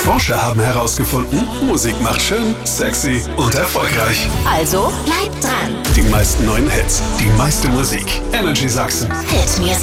Forscher haben herausgefunden, Musik macht schön, sexy und erfolgreich. Also bleibt dran. Die meisten neuen Hits, die meiste Musik. Energy Sachsen. Hit Music